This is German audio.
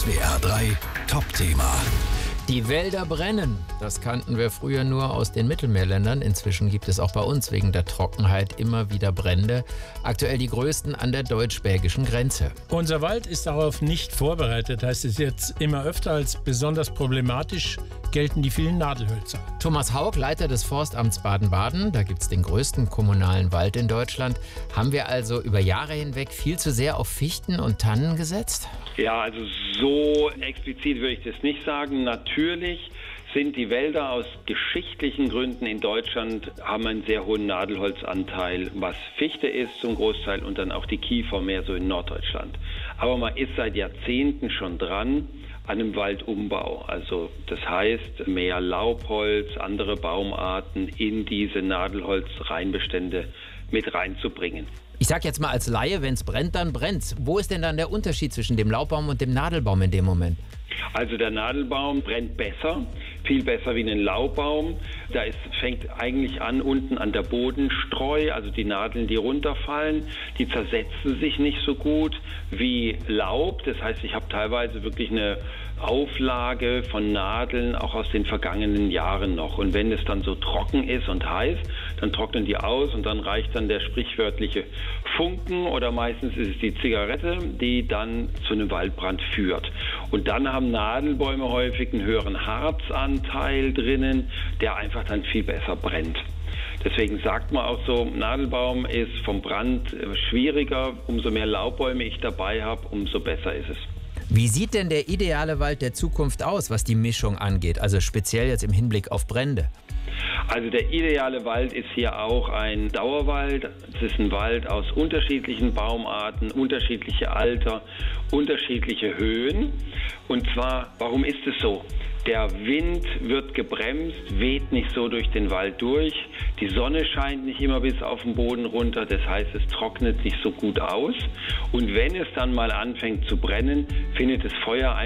SWR 3 Top-Thema. Die Wälder brennen. Das kannten wir früher nur aus den Mittelmeerländern. Inzwischen gibt es auch bei uns wegen der Trockenheit immer wieder Brände. Aktuell die größten an der deutsch-belgischen Grenze. Unser Wald ist darauf nicht vorbereitet, heißt es jetzt immer öfter. Als besonders problematisch gelten die vielen Nadelhölzer. Thomas Haug, Leiter des Forstamts Baden-Baden, da gibt es den größten kommunalen Wald in Deutschland. Haben wir also über Jahre hinweg viel zu sehr auf Fichten und Tannen gesetzt? Ja, also so explizit würde ich das nicht sagen. Natürlich sind die Wälder aus geschichtlichen Gründen in Deutschland, haben einen sehr hohen Nadelholzanteil, was Fichte ist zum Großteil und dann auch die Kiefer mehr so in Norddeutschland. Aber man ist seit Jahrzehnten schon dran an einem Waldumbau. Also das heißt, mehr Laubholz, andere Baumarten in diese Nadelholzreinbestände mit reinzubringen. Ich sag jetzt mal als Laie, wenn es brennt, dann brennt's. Wo ist denn dann der Unterschied zwischen dem Laubbaum und dem Nadelbaum in dem Moment? Also der Nadelbaum brennt besser, viel besser wie ein Laubbaum. Fängt eigentlich an unten an der Bodenstreu, also die Nadeln, die runterfallen, die zersetzen sich nicht so gut wie Laub. Das heißt, ich habe teilweise wirklich eine Auflage von Nadeln auch aus den vergangenen Jahren noch. Und wenn es dann so trocken ist und heiß, dann trocknen die aus und dann reicht dann der sprichwörtliche Funken oder meistens ist es die Zigarette, die dann zu einem Waldbrand führt. Und dann haben Nadelbäume häufig einen höheren Harzanteil drinnen, der einfach dann viel besser brennt. Deswegen sagt man auch so, Nadelbaum ist vom Brand schwieriger. Umso mehr Laubbäume ich dabei habe, umso besser ist es. Wie sieht denn der ideale Wald der Zukunft aus, was die Mischung angeht? Also speziell jetzt im Hinblick auf Brände. Also der ideale Wald ist hier auch ein Dauerwald. Es ist ein Wald aus unterschiedlichen Baumarten, unterschiedliche Alter, unterschiedliche Höhen. Und zwar, warum ist es so? Der Wind wird gebremst, weht nicht so durch den Wald durch. Die Sonne scheint nicht immer bis auf den Boden runter. Das heißt, es trocknet nicht so gut aus. Und wenn es dann mal anfängt zu brennen, findet das Feuer